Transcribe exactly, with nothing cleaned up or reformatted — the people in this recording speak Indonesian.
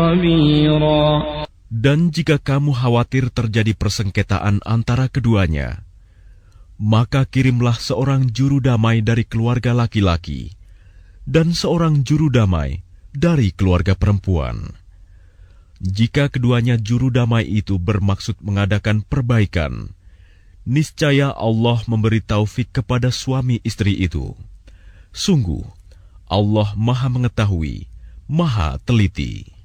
خبيرا. Dan jika kamu khawatir terjadi persengketaan antara keduanya, maka kirimlah seorang juru damai dari keluarga laki-laki dan seorang juru damai dari keluarga perempuan. Jika keduanya juru damai itu bermaksud mengadakan perbaikan, niscaya Allah memberi taufik kepada suami istri itu. Sungguh, Allah Maha Mengetahui, Maha Teliti.